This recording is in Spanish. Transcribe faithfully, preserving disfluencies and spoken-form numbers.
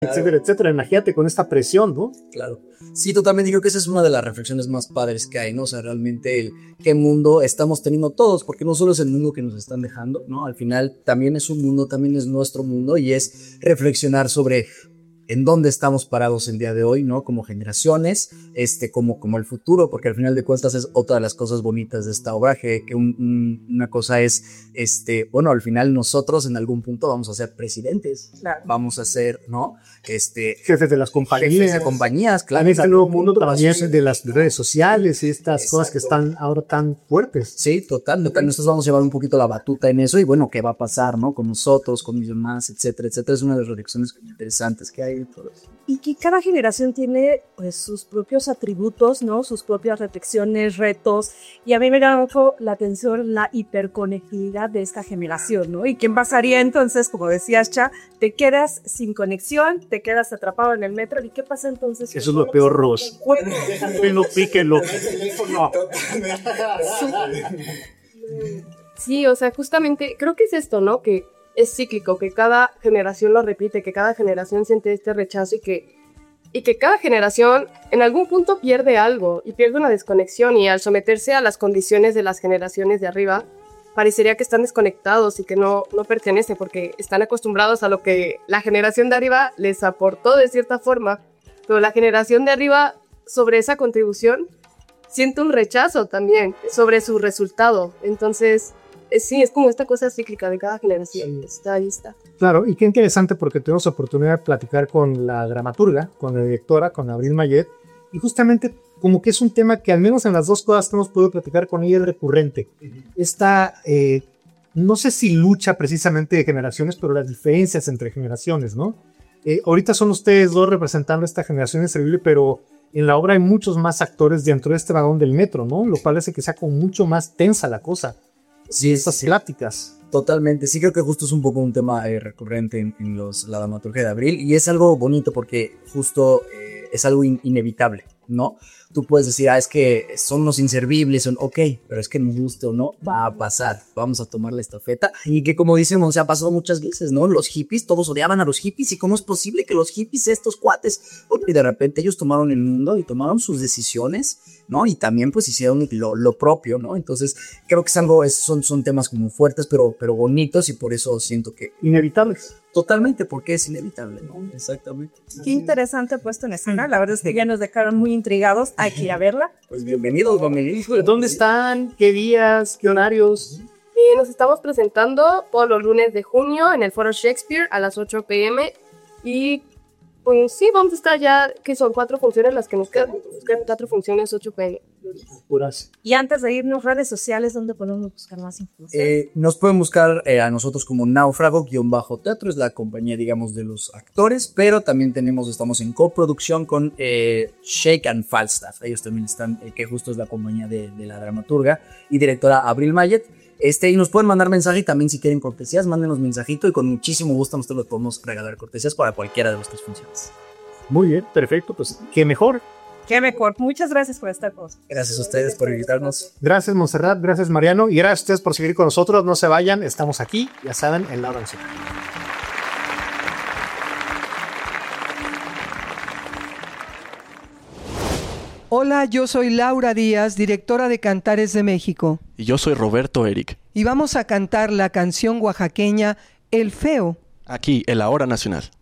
etcétera, etcétera. Imagínate con esta presión, ¿no? Claro. Sí, totalmente. Creo que esa es una de las reflexiones más padres que hay, ¿no? O sea, realmente el qué mundo estamos teniendo todos, porque no solo es el mundo que nos están dejando, ¿no? Al final también es un mundo, también es nuestro mundo y es reflexionar sobre en dónde estamos parados el día de hoy, ¿no? Como generaciones, este, como, como el futuro, porque al final de cuentas es otra de las cosas bonitas de esta obra, que, que un, un, una cosa es, este, bueno, al final nosotros en algún punto vamos a ser presidentes, claro. Vamos a ser, ¿no? Este, jefes de las compañías. Jefes de compañías, claro. En este nuevo mundo también de las redes sociales y estas Exacto. Cosas que están ahora tan fuertes. Sí, total. Nosotros vamos a llevar un poquito la batuta en eso y bueno, ¿qué va a pasar, no? Con nosotros, con mis demás, etcétera, etcétera. Es una de las reflexiones interesantes que hay. Y que cada generación tiene pues sus propios atributos, ¿no? Sus propias reflexiones, retos. Y a mí me llama mucho la atención la hiperconectividad de esta generación, ¿no? ¿Y qué pasaría entonces? Como decías, Cha, te quedas sin conexión, te quedas atrapado en el metro. ¿Y qué pasa entonces? Eso es lo peor, Ros. Píquenlo, píquenlo. No. Sí, o sea, justamente creo que es esto, ¿no? Que es cíclico, que cada generación lo repite, que cada generación siente este rechazo y que, y que cada generación en algún punto pierde algo y pierde una desconexión y al someterse a las condiciones de las generaciones de arriba, parecería que están desconectados y que no, no pertenecen porque están acostumbrados a lo que la generación de arriba les aportó de cierta forma, pero la generación de arriba sobre esa contribución siente un rechazo también sobre su resultado, entonces... Sí, es como esta cosa cíclica de cada generación. Está ahí, está. Claro, y qué interesante porque tuvimos oportunidad de platicar con la dramaturga, con la directora, con Abril Mayet, y justamente como que es un tema que al menos en las dos cosas que hemos podido platicar con ella es recurrente. Uh-huh. Esta, eh, no sé si lucha precisamente de generaciones, pero las diferencias entre generaciones, ¿no? Eh, ahorita son ustedes dos representando esta generación inservible, pero en la obra hay muchos más actores dentro de este vagón del metro, ¿no? Lo cual hace que sea como mucho más tensa la cosa. Sí, estas sí, pláticas. Totalmente, sí creo que justo es un poco un tema eh, recurrente en, en los, la dramaturgia de Abril y es algo bonito porque justo eh, es algo in, inevitable, ¿no? Tú puedes decir, ah, es que son los inservibles, son ok, pero es que nos guste o no, va a pasar, vamos a tomar la estafeta y que como dicen, se ha pasado muchas veces, ¿no? Los hippies, todos odiaban a los hippies y cómo es posible que los hippies, estos cuates, y de repente ellos tomaron el mundo y tomaron sus decisiones, ¿no? Y también pues hicieron lo, lo propio, ¿no? Entonces creo que es algo, es, son, son temas como fuertes pero, pero bonitos y por eso siento que... Inevitables. Totalmente, porque es inevitable, ¿no? Exactamente. Qué interesante puesto en escena, la verdad es que ya nos dejaron muy intrigados, hay que ir a verla. Pues bienvenidos, bienvenidos. ¿Dónde están? ¿Qué días? ¿Qué horarios? Y nos estamos presentando todos los lunes de junio en el Foro Shakespeare a las ocho pm y pues sí, vamos a estar ya, que son cuatro funciones las que nos quedan, cuatro funciones, ocho pm. Y antes de irnos, redes sociales, ¿dónde podemos buscar más información? Eh, nos pueden buscar eh, a nosotros como Náufrago-Teatro, es la compañía, digamos, de los actores, pero también tenemos, estamos en coproducción con eh, Shake and Falstaff, ellos también están, eh, que justo es la compañía de, de la dramaturga y directora Abril Mayet. Este, y nos pueden mandar mensaje y también si quieren cortesías, mándenos mensajito y con muchísimo gusto nosotros les podemos regalar cortesías para cualquiera de nuestras funciones. Muy bien, perfecto, pues qué mejor. Qué mejor. Muchas gracias por estar con nosotros. Gracias a ustedes por invitarnos. Gracias, Montserrat, gracias, Mariano, y gracias a ustedes por seguir con nosotros. No se vayan, estamos aquí, ya saben, en La Hora Nacional. Hola, yo soy Laura Díaz, directora de Cantares de México. Y yo soy Roberto Eric. Y vamos a cantar la canción oaxaqueña El Feo. Aquí, en La Hora Nacional.